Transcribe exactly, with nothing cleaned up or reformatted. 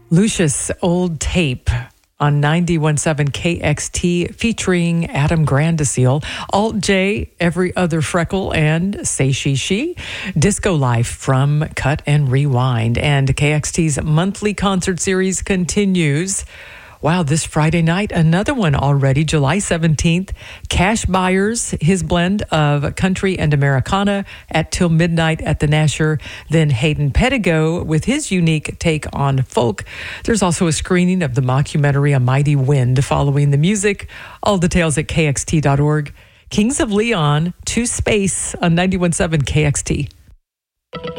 Lucius Old Tape on ninety-one point seven K X T featuring Adam Grandisiel, Alt J, Every Other Freckle, and Say She She. Disco Life from Cut and Rewind. And K X T's monthly concert series continues. Wow, this Friday night, another one already, July seventeenth. Cash Byers, his blend of country and Americana at Till Midnight at the Nasher. Then Hayden Pettigo with his unique take on folk. There's also a screening of the mockumentary A Mighty Wind following the music. All details at K X T dot org. Kings of Leon to Space on ninety-one point seven K X T.